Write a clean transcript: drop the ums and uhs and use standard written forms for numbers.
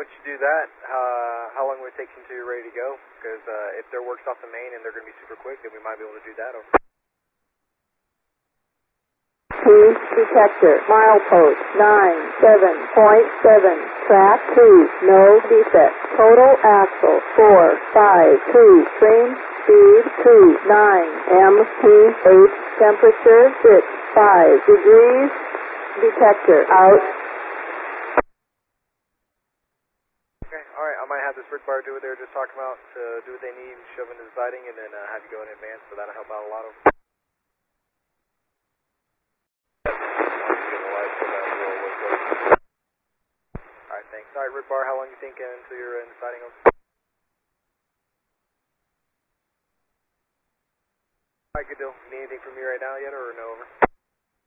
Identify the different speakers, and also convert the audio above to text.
Speaker 1: once you do that, how long will it take until you're ready to go? Because if their work's off the main and they're going to be super quick, then we might be able to do that. Over.
Speaker 2: Key detector, milepost 97.7, track 2, no defect, total axle 452, stream speed 29, MT8, temperature 65 degrees, detector out.
Speaker 1: Okay, alright, I might have this Rick Bar do what they were just talking about, to do what they need, shove into the siding, and then have you go in advance, so that'll help out a lot of. Alright, thanks. Alright, Rick Bar, how long you think until you're in the siding? Alright, good deal. Need anything from me right now yet, or no? Over?